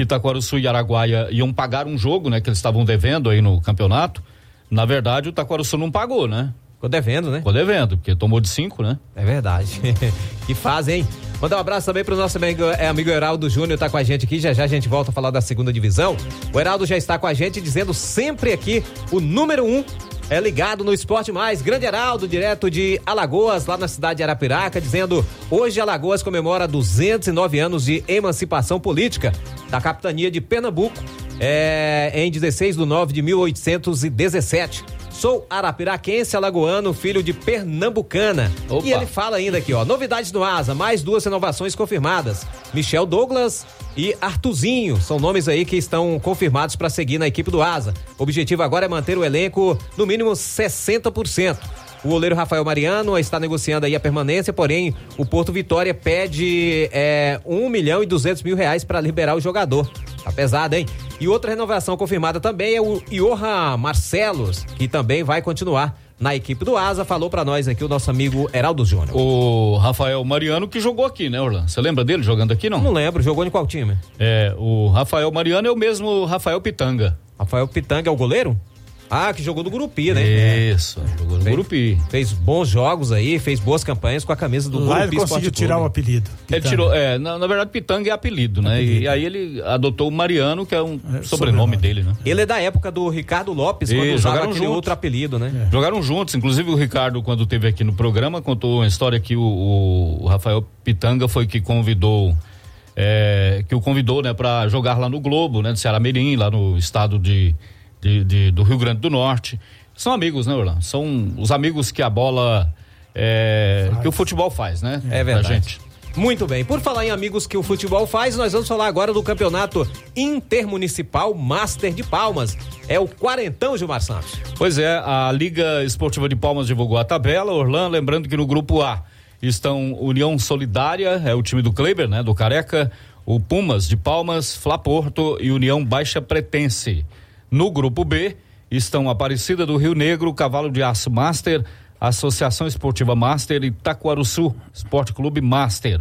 que Itaquaruçu e Araguaia iam pagar um jogo, né? Que eles estavam devendo aí no campeonato. Na verdade, o Itaquaruçu não pagou, né? Ficou devendo, né? Ficou devendo, porque tomou de 5, né? É verdade. Que fase, hein? Mandar um abraço também pro nosso amigo Heraldo Júnior, tá com a gente aqui. Já já a gente volta a falar da segunda divisão. O Heraldo já está com a gente, dizendo sempre aqui o número 1 é ligado no Esporte Mais. Grande Heraldo, direto de Alagoas, lá na cidade de Arapiraca, dizendo: hoje Alagoas comemora 209 anos de emancipação política da capitania de Pernambuco, em 16/9/1817. Sou arapiraquense, alagoano, filho de pernambucana. Opa. E ele fala ainda aqui, ó, novidades no Asa, mais 2 renovações confirmadas. Michel Douglas e Artuzinho, são nomes aí que estão confirmados para seguir na equipe do Asa. O objetivo agora é manter o elenco no mínimo 60%. O goleiro Rafael Mariano está negociando aí a permanência, porém o Porto Vitória pede R$1.200.000 para liberar o jogador. Tá pesado, hein? E outra renovação confirmada também é o Johan Marcelos, que também vai continuar na equipe do Asa. Falou pra nós aqui o nosso amigo Heraldo Júnior. O Rafael Mariano que jogou aqui, né, Orlando? Você lembra dele jogando aqui, não? Não lembro, jogou em qual time? O Rafael Mariano é o mesmo Rafael Pitanga. Rafael Pitanga é o goleiro? Ah, que jogou no Gurupi, né? Isso, jogou no Gurupi. Fez bons jogos aí, fez boas campanhas com a camisa do Gurupi. Lá ele conseguiu tirar o apelido. Pitanga. Ele tirou, na verdade Pitanga é apelido, né? E aí ele adotou o Mariano, que é um sobrenome dele, né? Ele é da época do Ricardo Lopes, quando usava aquele outro apelido, né? Jogaram juntos, inclusive o Ricardo, quando esteve aqui no programa, contou uma história que o Rafael Pitanga foi que convidou, né, pra jogar lá no Globo, né? De Ceará Mirim, lá no estado do Rio Grande do Norte. São amigos, né, Orlando? São os amigos que a bola, que o futebol faz, né? É verdade. Da gente. Muito bem. Por falar em amigos que o futebol faz, nós vamos falar agora do campeonato intermunicipal Master de Palmas. É o 40º, Gilmar Santos. Pois é, a Liga Esportiva de Palmas divulgou a tabela, Orlando, lembrando que no grupo A estão União Solidária, é o time do Kleber, né, do Careca, o Pumas de Palmas, Fla Porto e União Baixa Pretense. No grupo B estão Aparecida do Rio Negro, Cavalo de Aço Master, Associação Esportiva Master e Itaquaruçu Esporte Clube Master.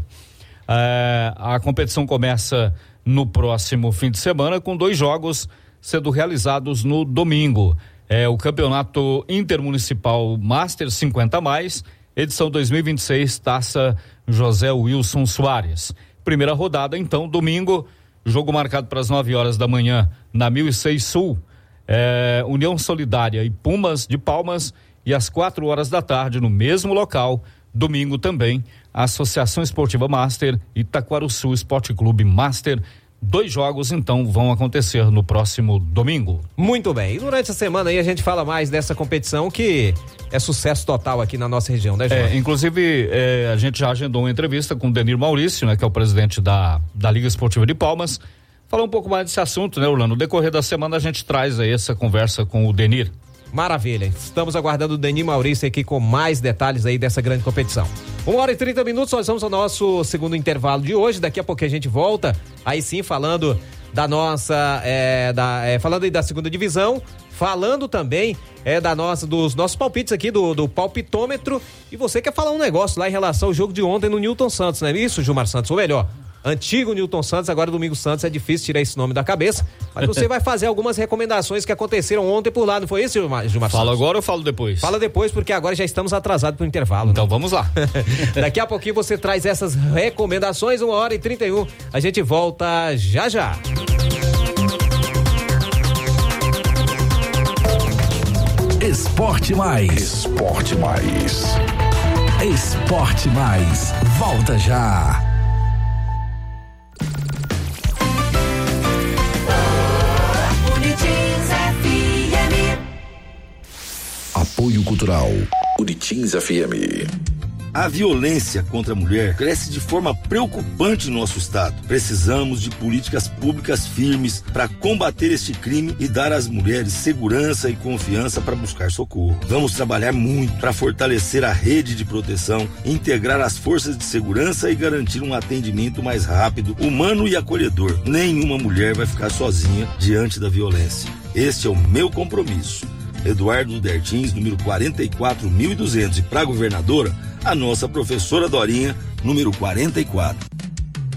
A competição começa no próximo fim de semana com 2 jogos sendo realizados no domingo. O Campeonato Intermunicipal Master 50+, edição 2026, Taça José Wilson Soares. Primeira rodada, então, domingo, jogo marcado para as 9h da manhã na 1006 Sul, União Solidária e Pumas de Palmas, e às 4h da tarde no mesmo local, domingo também, a Associação Esportiva Master e Itaquaruçu Esporte Clube Master. 2 jogos então vão acontecer no próximo domingo. Muito bem, e durante a semana aí a gente fala mais dessa competição que é sucesso total aqui na nossa região, né, João? Inclusive a gente já agendou uma entrevista com o Denir Maurício, né, que é o presidente da Liga Esportiva de Palmas, falar um pouco mais desse assunto, né, Orlando? No decorrer da semana a gente traz aí essa conversa com o Denir. Maravilha, estamos aguardando o Denir Maurício aqui com mais detalhes aí dessa grande competição. 1h30, nós vamos ao nosso segundo intervalo de hoje. Daqui a pouco a gente volta, aí sim falando da nossa, falando aí da segunda divisão, falando também dos nossos palpites aqui do palpitômetro. E você quer falar um negócio lá em relação ao jogo de ontem no Newton Santos, não é isso, Gilmar Santos? Ou melhor, antigo Newton Santos, agora Domingos Santos, é difícil tirar esse nome da cabeça, mas você vai fazer algumas recomendações que aconteceram ontem por lá, não foi isso, Gilmar Santos? Fala agora ou falo depois? Fala depois, porque agora já estamos atrasados pro intervalo. Então vamos lá. Daqui a pouquinho você traz essas recomendações, 1h31, a gente volta já já. Esporte Mais. Esporte Mais. Esporte Mais. Volta já. Apoio Cultural Uritins FM. A violência contra a mulher cresce de forma preocupante no nosso estado. Precisamos de políticas públicas firmes para combater este crime e dar às mulheres segurança e confiança para buscar socorro. Vamos trabalhar muito para fortalecer a rede de proteção, integrar as forças de segurança e garantir um atendimento mais rápido, humano e acolhedor. Nenhuma mulher vai ficar sozinha diante da violência. Este é o meu compromisso. Eduardo Dertins, número 44.200, e para governadora, a nossa professora Dorinha, número 44.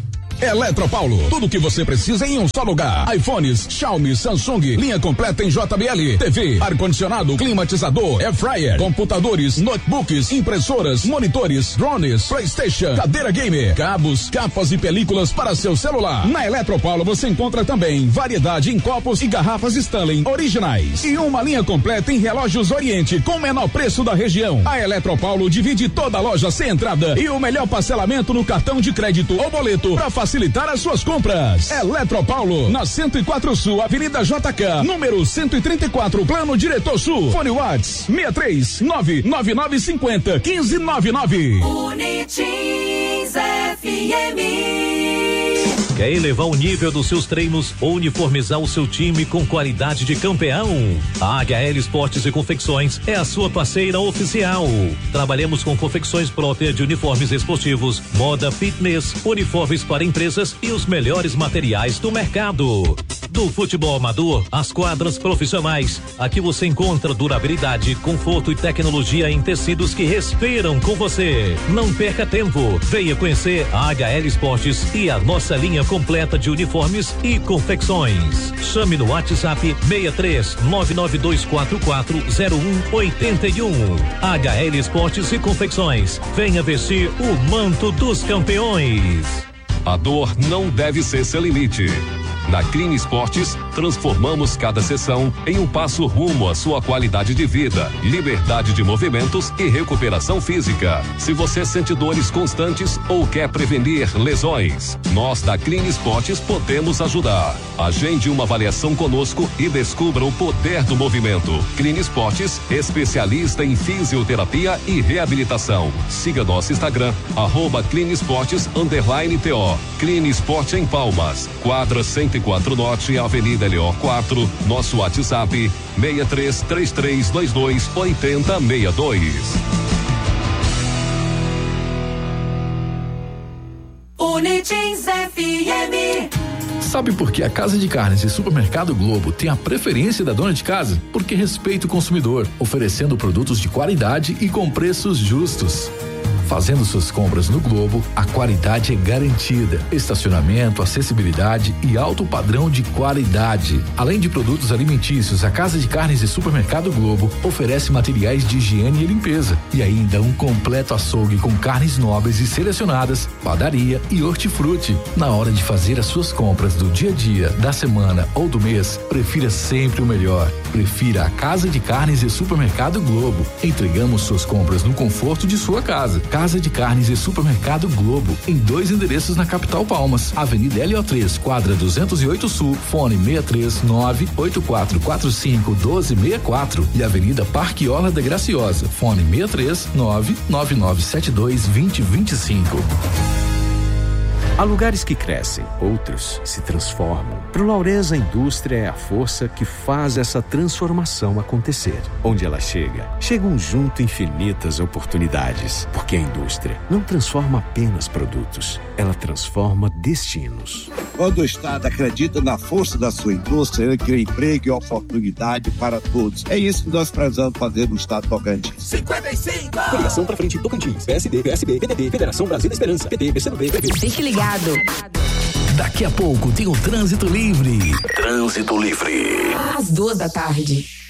Eletropaulo, tudo que você precisa em um só lugar. iPhones, Xiaomi, Samsung, linha completa em JBL, TV, ar-condicionado, climatizador, air fryer, computadores, notebooks, impressoras, monitores, drones, PlayStation, cadeira gamer, cabos, capas e películas para seu celular. Na Eletropaulo você encontra também variedade em copos e garrafas Stanley originais e uma linha completa em relógios Oriente com o menor preço da região. A Eletropaulo divide toda a loja sem entrada e o melhor parcelamento no cartão de crédito ou boleto para facilitar as suas compras. Eletropaulo, na 104 Sul, Avenida JK, número 134, Plano Diretor Sul. Fone Whats 63 99950 1599. Unitins FM. Quer elevar o nível dos seus treinos ou uniformizar o seu time com qualidade de campeão? A HL Esportes e Confecções é a sua parceira oficial. Trabalhamos com confecções próprias de uniformes esportivos, moda, fitness, uniformes para empresas e os melhores materiais do mercado. Do futebol amador às quadras profissionais, aqui você encontra durabilidade, conforto e tecnologia em tecidos que respiram com você. Não perca tempo, venha conhecer a HL Esportes e a nossa linha completa de uniformes e confecções. Chame no WhatsApp 63 992440181. HL Esportes e Confecções. Venha vestir o manto dos campeões. A dor não deve ser seu limite. Na Clean Esportes, transformamos cada sessão em um passo rumo à sua qualidade de vida, liberdade de movimentos e recuperação física. Se você sente dores constantes ou quer prevenir lesões, nós da Clean Esportes podemos ajudar. Agende uma avaliação conosco e descubra o poder do movimento. Clean Esportes, especialista em fisioterapia e reabilitação. Siga nosso Instagram, @CleanEsportes_TO. Clean Esporte em Palmas, quadra 104 Norte, Avenida Leó 4, nosso WhatsApp 6333228062. Unitins FM. Sabe por que a Casa de Carnes e Supermercado Globo tem a preferência da dona de casa? Porque respeita o consumidor, oferecendo produtos de qualidade e com preços justos. Fazendo suas compras no Globo, a qualidade é garantida. Estacionamento, acessibilidade e alto padrão de qualidade. Além de produtos alimentícios, a Casa de Carnes e Supermercado Globo oferece materiais de higiene e limpeza e ainda um completo açougue com carnes nobres e selecionadas, padaria e hortifruti. Na hora de fazer as suas compras do dia a dia, da semana ou do mês, prefira sempre o melhor. Prefira a Casa de Carnes e Supermercado Globo. Entregamos suas compras no conforto de sua casa. Casa de Carnes e Supermercado Globo, em 2 endereços na capital Palmas, Avenida LO3, quadra 208 Sul, fone 63984451264 e Avenida Parque Orla da Graciosa, fone 63999722025. Há lugares que crescem, outros se transformam. Pro Laurez, a indústria é a força que faz essa transformação acontecer. Onde ela chega, chegam junto infinitas oportunidades. Porque a indústria não transforma apenas produtos, ela transforma destinos. Quando o Estado acredita na força da sua indústria, ele cria emprego e oportunidade para todos. É isso que nós precisamos fazer no Estado Tocantins. 55! Coligação pra frente Tocantins, PSD, PSB, PDT, Federação Brasil da Esperança, PT, PCdoB, PV. Fique ligado. Daqui a pouco tem o Trânsito Livre. Trânsito Livre. Às 2 da tarde.